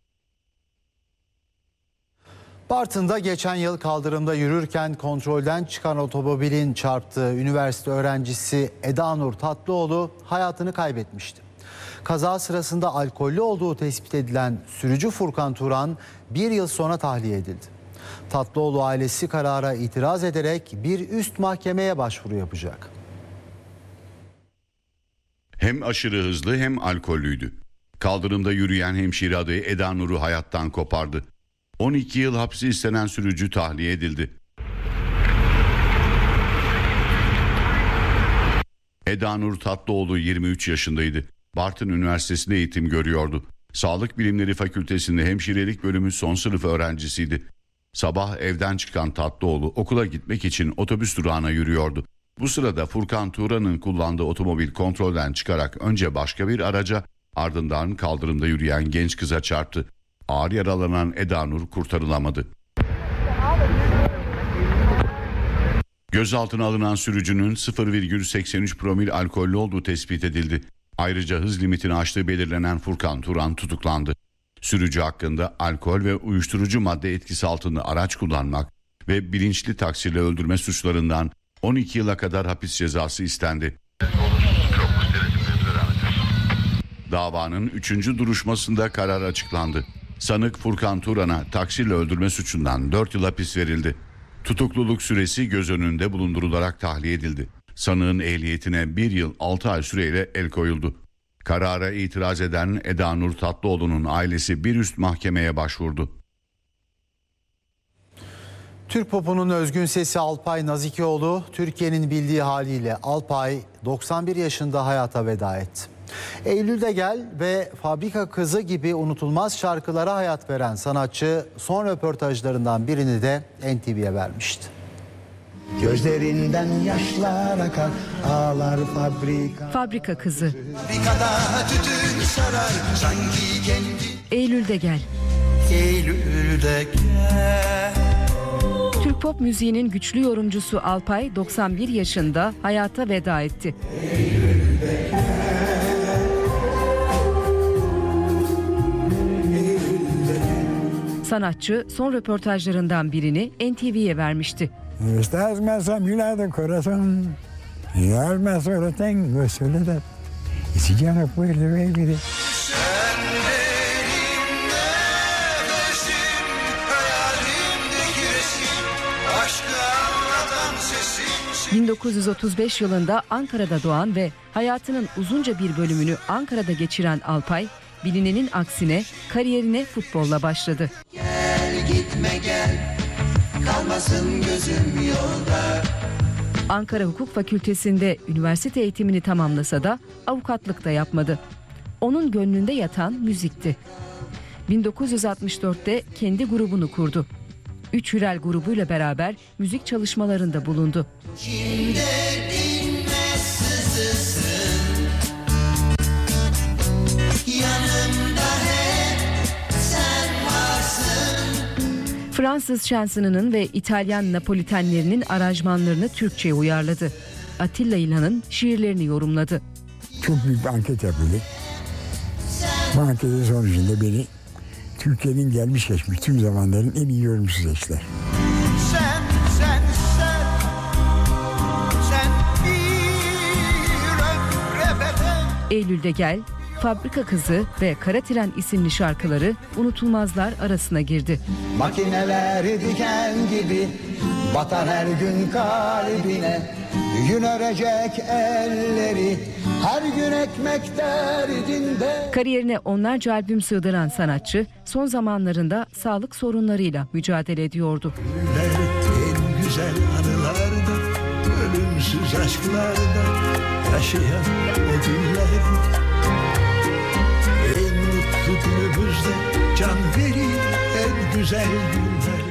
Bartın'da geçen yıl kaldırımda yürürken kontrolden çıkan otomobilin çarptığı üniversite öğrencisi Eda Nur Tatlıoğlu hayatını kaybetmişti. Kaza sırasında alkollü olduğu tespit edilen sürücü Furkan Turan bir yıl sonra tahliye edildi. Tatlıoğlu ailesi karara itiraz ederek bir üst mahkemeye başvuru yapacak. Hem aşırı hızlı hem alkollüydü. Kaldırımda yürüyen hemşire adayı Eda Nur'u hayattan kopardı. on iki yıl hapsi istenen sürücü tahliye edildi. Eda Nur Tatlıoğlu yirmi üç yaşındaydı. Bartın Üniversitesi'nde eğitim görüyordu. Sağlık Bilimleri Fakültesi'nde hemşirelik bölümü son sınıf öğrencisiydi. Sabah evden çıkan Tatlıoğlu okula gitmek için otobüs durağına yürüyordu. Bu sırada Furkan Turan'ın kullandığı otomobil kontrolden çıkarak önce başka bir araca, ardından kaldırımda yürüyen genç kıza çarptı. Ağır yaralanan Eda Nur kurtarılamadı. Gözaltına alınan sürücünün sıfır virgül seksen üç promil alkollü olduğu tespit edildi. Ayrıca hız limitini aştığı belirlenen Furkan Turan tutuklandı. Sürücü hakkında alkol ve uyuşturucu madde etkisi altında araç kullanmak ve bilinçli taksirle öldürme suçlarından on iki yıla kadar hapis cezası istendi. Davanın üçüncü duruşmasında karar açıklandı. Sanık Furkan Turan'a taksirle öldürme suçundan dört yıl hapis verildi. Tutukluluk süresi göz önünde bulundurularak tahliye edildi. Sanığın ehliyetine bir yıl altı ay süreyle el koyuldu. Karara itiraz eden Eda Nur Tatlıoğlu'nun ailesi bir üst mahkemeye başvurdu. Türk popunun özgün sesi Alpay Nazikioğlu, Türkiye'nin bildiği haliyle Alpay doksan bir yaşında hayata veda etti. Eylül'de Gel ve Fabrika Kızı gibi unutulmaz şarkılara hayat veren sanatçı son röportajlarından birini de N T V'ye vermişti. Gözlerinden yaşlar akar, ağlar fabrika. Fabrika Kızı. Fabrikada tütün sarar, sanki kendi. Eylül'de Gel. Eylül'de Gel. Türk pop müziğinin güçlü yorumcusu Alpay doksan bir yaşında hayata veda etti. Eylül'de Gel. Sanatçı son röportajlarından birini N T V'ye vermişti. Estás más a mi lado, corazón. Mi alma solo tengo soledad. Y si ya no puedo vivir. bin dokuz yüz otuz beş yılında Ankara'da doğan ve hayatının uzunca bir bölümünü Ankara'da geçiren Alpay, bilinenin aksine kariyerine futbolla başladı. Gel gitme gel. Kalmasın gözüm yolda. Ankara Hukuk Fakültesi'nde üniversite eğitimini tamamlasa da avukatlık da yapmadı. Onun gönlünde yatan müzikti. bin dokuz yüz altmış dörtte kendi grubunu kurdu. Üç Hürel grubuyla beraber müzik çalışmalarında bulundu. Kimde dinmez sızısın. Yanımda hep sen varsın. Fransız şansınının ve İtalyan napolitenlerinin aranjmanlarını Türkçe'ye uyarladı. Atilla İlhan'ın şiirlerini yorumladı. Çok büyük bir anket yapıldı. Bu anketin sonucunda beni Türkiye'nin gelmiş geçmiş tüm zamanların en iyi yorumcusu seçtiler. Sen, sen, sen, sen bir ömre bedel. Eylül'de Gel, Fabrika Kızı ve Kara Tren isimli şarkıları unutulmazlar arasına girdi. Makineler diken gibi batar her gün kalbine. Gün örecek elleri her gün ekmek derdinde. Kariyerine onlarca albüm sığdıran sanatçı son zamanlarında sağlık sorunlarıyla mücadele ediyordu. En güzel anılarda, ölümsüz aşklarda yaşayan o günler. En mutlu günümüzde can verir en güzel günler.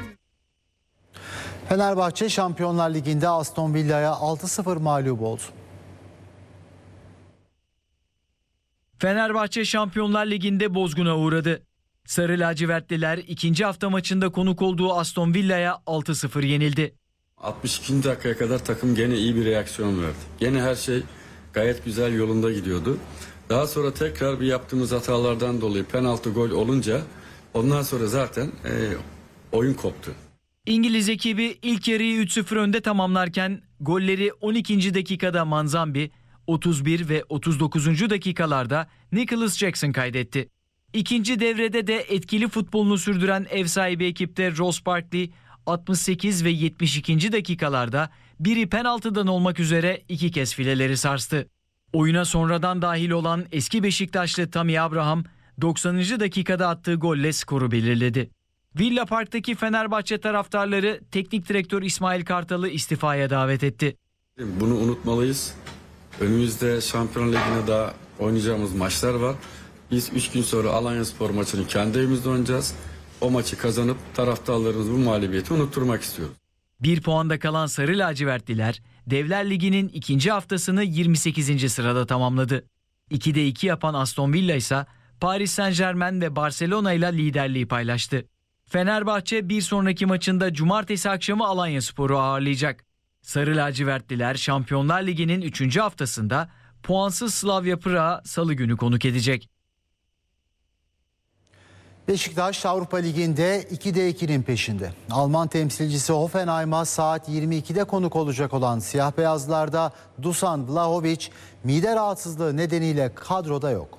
Fenerbahçe Şampiyonlar Ligi'nde Aston Villa'ya altı sıfır mağlup oldu. Fenerbahçe Şampiyonlar Ligi'nde bozguna uğradı. Sarı lacivertliler ikinci hafta maçında konuk olduğu Aston Villa'ya altı sıfır yenildi. altmış ikinci dakikaya kadar takım gene iyi bir reaksiyon verdi. Gene her şey gayet güzel yolunda gidiyordu. Daha sonra tekrar bir yaptığımız hatalardan dolayı penaltı gol olunca ondan sonra zaten e, oyun koptu. İngiliz ekibi ilk yarıyı üç sıfır önde tamamlarken golleri on ikinci dakikada Manzambi, otuz bir ve otuz dokuzuncu dakikalarda Nicholas Jackson kaydetti. İkinci devrede de etkili futbolunu sürdüren ev sahibi ekipte Ross Barkley, altmış sekiz ve yetmiş ikinci dakikalarda biri penaltıdan olmak üzere iki kez fileleri sarstı. Oyuna sonradan dahil olan eski Beşiktaşlı Tammy Abraham doksanıncı dakikada attığı golle skoru belirledi. Villa Park'taki Fenerbahçe taraftarları teknik direktör İsmail Kartal'ı istifaya davet etti. Bunu unutmalıyız. Önümüzde Şampiyonlar Ligi'ne daha oynayacağımız maçlar var. Biz üç gün sonra Alanyaspor maçını kendi evimizde oynayacağız. O maçı kazanıp taraftarlarımız bu mağlubiyeti unutturmak istiyoruz. Bir puanda kalan Sarı lacivertliler Devler Ligi'nin ikinci haftasını yirmi sekizinci sırada tamamladı. ikide iki yapan Aston Villa ise Paris Saint-Germain ve Barcelona ile liderliği paylaştı. Fenerbahçe bir sonraki maçında cumartesi akşamı Alanyaspor'u ağırlayacak. Sarı lacivertliler Şampiyonlar Ligi'nin üçüncü haftasında puansız Slavia Prag'ı salı günü konuk edecek. Beşiktaş Avrupa Ligi'nde ikide ikinin peşinde. Alman temsilcisi Hoffenheim'a saat yirmi ikide konuk olacak olan siyah beyazlarda Dusan Vlahovic mide rahatsızlığı nedeniyle kadroda yok.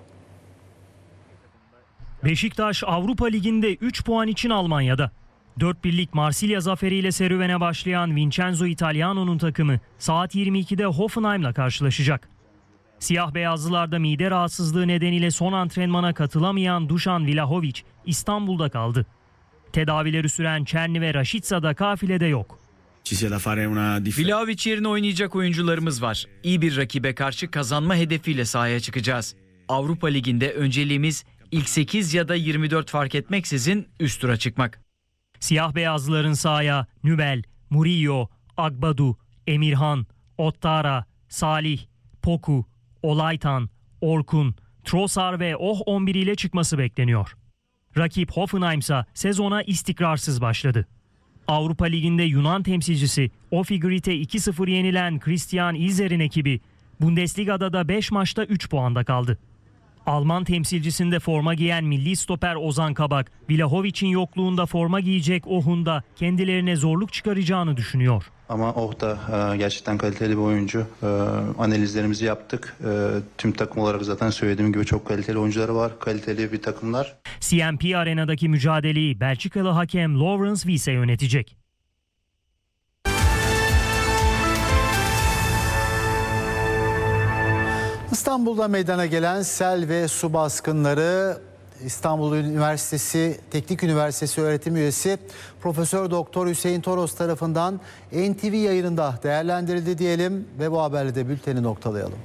Beşiktaş Avrupa Ligi'nde üç puan için Almanya'da. dört birlik Marsilya zaferiyle serüvene başlayan Vincenzo Italiano'nun takımı saat yirmi ikide Hoffenheim'la karşılaşacak. Siyah beyazlılarda mide rahatsızlığı nedeniyle son antrenmana katılamayan Dusan Vlahovic İstanbul'da kaldı. Tedavileri süren Çerni ve Rashica da kafilede yok. Vlahovic yerine oynayacak oyuncularımız var. İyi bir rakibe karşı kazanma hedefiyle sahaya çıkacağız. Avrupa Ligi'nde önceliğimiz ilk sekiz ya da yirmi dört fark etmeksizin üst tura çıkmak. Siyah beyazlıların sahaya Nübel, Murillo, Agbadu, Emirhan, Ottara, Salih, Poku, Olaytan, Orkun, Trossard ve Oh on bir ile çıkması bekleniyor. Rakip Hoffenheim ise sezona istikrarsız başladı. Avrupa Ligi'nde Yunan temsilcisi Ofi iki sıfır yenilen Christian Ilzer'in ekibi Bundesliga'da da beş maçta üç puanda kaldı. Alman temsilcisinde forma giyen milli stoper Ozan Kabak, Vlahovic'in yokluğunda forma giyecek Oh'un da kendilerine zorluk çıkaracağını düşünüyor. Ama Oh da e, gerçekten kaliteli bir oyuncu. E, analizlerimizi yaptık. E, tüm takım olarak zaten söylediğim gibi çok kaliteli oyuncuları var. Kaliteli bir takımlar. C M P Arena'daki mücadeleyi Belçikalı hakem Laurens Wiese yönetecek. İstanbul'da meydana gelen sel ve su baskınları İstanbul Üniversitesi Teknik Üniversitesi öğretim üyesi Profesör Doktor Hüseyin Toros tarafından N T V yayınında değerlendirildi diyelim ve bu haberle de bülteni noktalayalım.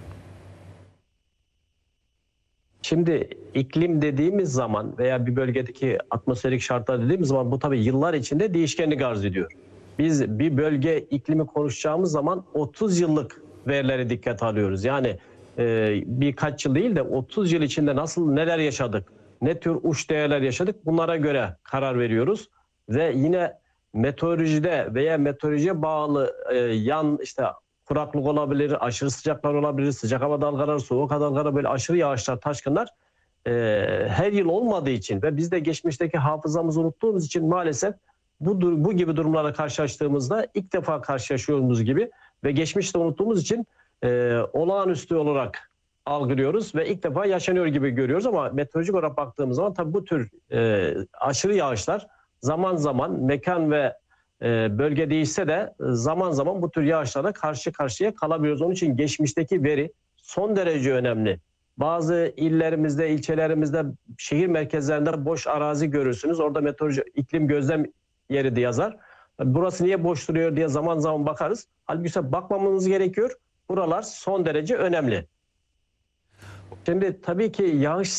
Şimdi iklim dediğimiz zaman veya bir bölgedeki atmosferik şartlar dediğimiz zaman bu tabii yıllar içinde değişkenlik arz ediyor. Biz bir bölge iklimi konuşacağımız zaman otuz yıllık verileri dikkate alıyoruz. Yani e, birkaç yıl değil de otuz yıl içinde nasıl neler yaşadık, ne tür uç değerler yaşadık bunlara göre karar veriyoruz. Ve yine meteorolojide veya meteorolojiye bağlı e, yan işte kuraklık olabilir, aşırı sıcaklar olabilir, sıcak hava dalgaları, soğuk hava dalgaları, böyle aşırı yağışlar, taşkınlar e, her yıl olmadığı için ve biz de geçmişteki hafızamızı unuttuğumuz için maalesef bu, bu gibi durumlara karşılaştığımızda ilk defa karşılaşıyoruz gibi ve geçmişte unuttuğumuz için e, olağanüstü olarak algılıyoruz ve ilk defa yaşanıyor gibi görüyoruz ama meteorolojik olarak baktığımız zaman tabii bu tür e, aşırı yağışlar zaman zaman mekan ve e, bölge değişse de zaman zaman bu tür yağışlara karşı karşıya kalabiliyoruz. Onun için geçmişteki veri son derece önemli. Bazı illerimizde, ilçelerimizde, şehir merkezlerinde boş arazi görürsünüz. Orada meteoroloji iklim gözlem yeri de yazar. Burası niye boş duruyor diye zaman zaman bakarız. Halbuki bakmamamız gerekiyor. Buralar son derece önemli. Şimdi tabii ki yağış